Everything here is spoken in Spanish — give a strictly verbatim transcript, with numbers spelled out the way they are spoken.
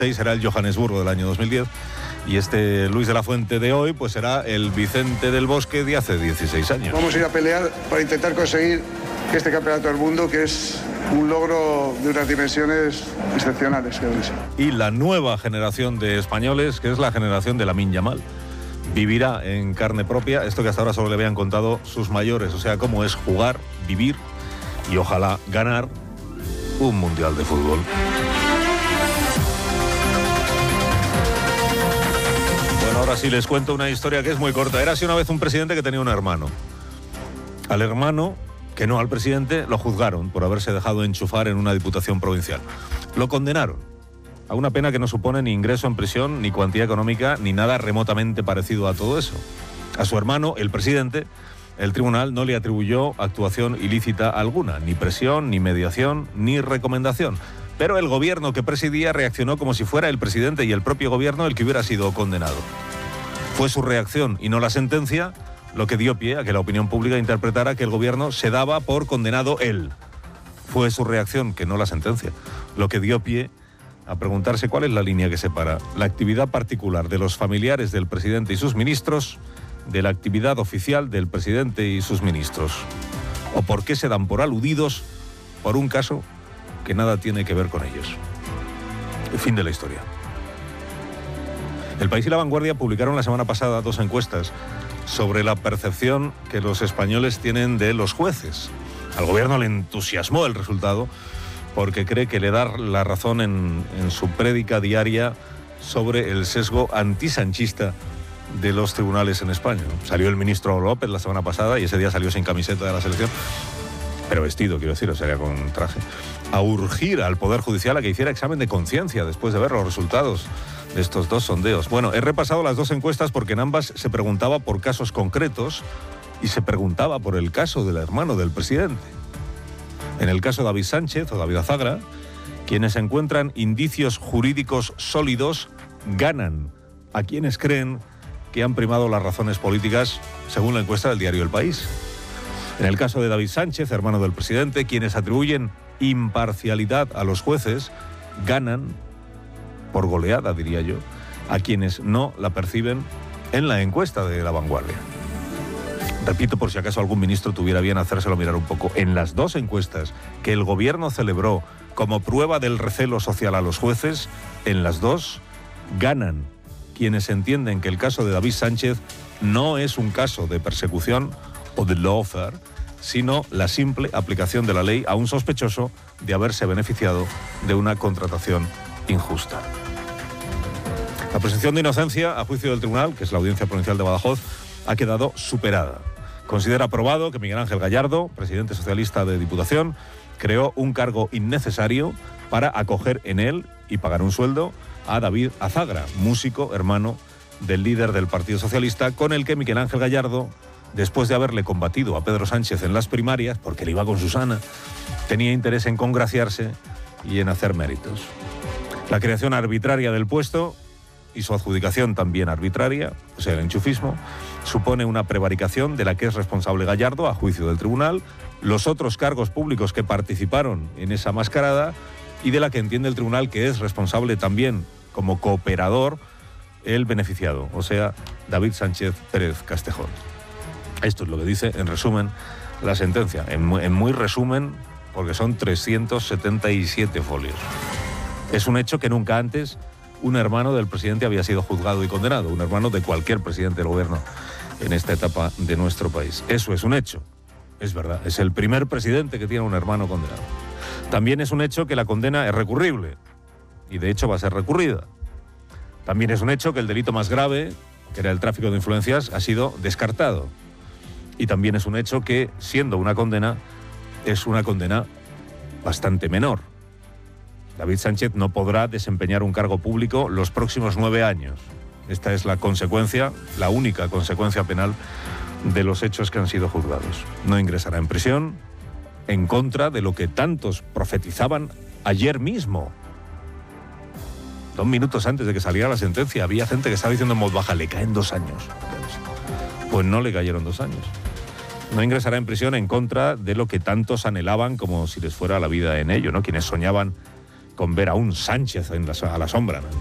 será el Johannesburgo del año dos mil diez. Y este Luis de la Fuente de hoy, pues será el Vicente del Bosque de hace dieciséis años. Vamos a ir a pelear para intentar conseguir este campeonato del mundo, que es un logro de unas dimensiones excepcionales. Y la nueva generación de españoles, que es la generación de Lamine Yamal, vivirá en carne propia esto que hasta ahora solo le habían contado sus mayores, o sea, cómo es jugar, vivir y ojalá ganar un mundial de fútbol. Ahora sí les cuento una historia que es muy corta. Era así una vez un presidente que tenía un hermano. Al hermano, que no al presidente, lo juzgaron por haberse dejado enchufar en una diputación provincial. Lo condenaron a una pena que no supone ni ingreso en prisión, ni cuantía económica, ni nada remotamente parecido a todo eso. A su hermano, el presidente, el tribunal no le atribuyó actuación ilícita alguna, ni presión, ni mediación, ni recomendación. Pero el gobierno que presidía reaccionó como si fuera el presidente y el propio gobierno el que hubiera sido condenado. Fue su reacción y no la sentencia lo que dio pie a que la opinión pública interpretara que el gobierno se daba por condenado él. Fue su reacción, que no la sentencia, lo que dio pie a preguntarse cuál es la línea que separa la actividad particular de los familiares del presidente y sus ministros de la actividad oficial del presidente y sus ministros. O por qué se dan por aludidos por un caso que nada tiene que ver con ellos. El fin de la historia. El País y La Vanguardia publicaron la semana pasada dos encuestas sobre la percepción que los españoles tienen de los jueces. Al gobierno le entusiasmó el resultado porque cree que le da la razón en, en su prédica diaria sobre el sesgo antisanchista de los tribunales en España. Salió el ministro López la semana pasada y ese día salió sin camiseta de la selección, pero vestido, quiero decir, o sea, con traje, a urgir al Poder Judicial a que hiciera examen de conciencia después de ver los resultados de estos dos sondeos. Bueno, he repasado las dos encuestas porque en ambas se preguntaba por casos concretos y se preguntaba por el caso del hermano del presidente. En el caso de David Sánchez o David Azagra, quienes encuentran indicios jurídicos sólidos ganan a quienes creen que han primado las razones políticas, según la encuesta del diario El País. En el caso de David Sánchez, hermano del presidente, quienes atribuyen imparcialidad a los jueces ganan, por goleada diría yo, a quienes no la perciben en la encuesta de La Vanguardia. Repito, por si acaso algún ministro tuviera bien hacérselo mirar un poco. En las dos encuestas que el gobierno celebró como prueba del recelo social a los jueces, en las dos ganan quienes entienden que el caso de David Sánchez no es un caso de persecución o de lawfare, sino la simple aplicación de la ley a un sospechoso de haberse beneficiado de una contratación injusta. La presunción de inocencia, a juicio del tribunal, que es la Audiencia Provincial de Badajoz, ha quedado superada. Considera probado que Miguel Ángel Gallardo, presidente socialista de Diputación, creó un cargo innecesario para acoger en él y pagar un sueldo a David Azagra, músico, hermano del líder del Partido Socialista, con el que Miguel Ángel Gallardo, después de haberle combatido a Pedro Sánchez en las primarias, porque le iba con Susana, tenía interés en congraciarse y en hacer méritos. La creación arbitraria del puesto y su adjudicación también arbitraria, o sea, el enchufismo, supone una prevaricación de la que es responsable Gallardo a juicio del tribunal, los otros cargos públicos que participaron en esa mascarada y de la que entiende el tribunal que es responsable también como cooperador el beneficiado, o sea, David Sánchez Pérez Castejón. Esto es lo que dice, en resumen, la sentencia. En muy, en muy resumen, porque son trescientos setenta y siete folios. Es un hecho que nunca antes un hermano del presidente había sido juzgado y condenado, un hermano de cualquier presidente del gobierno en esta etapa de nuestro país. Eso es un hecho, es verdad, es el primer presidente que tiene un hermano condenado. También es un hecho que la condena es recurrible, y de hecho va a ser recurrida. También es un hecho que el delito más grave, que era el tráfico de influencias, ha sido descartado. Y también es un hecho que, siendo una condena, es una condena bastante menor. David Sánchez no podrá desempeñar un cargo público los próximos nueve años. Esta es la consecuencia, la única consecuencia penal de los hechos que han sido juzgados. No ingresará en prisión, en contra de lo que tantos profetizaban ayer mismo. Dos minutos antes de que saliera la sentencia, había gente que estaba diciendo en voz baja, le caen dos años. Pues no le cayeron dos años. No ingresará en prisión en contra de lo que tantos anhelaban como si les fuera la vida en ello, ¿no? Quienes soñaban con ver a un Sánchez en la, a la sombra, ¿no?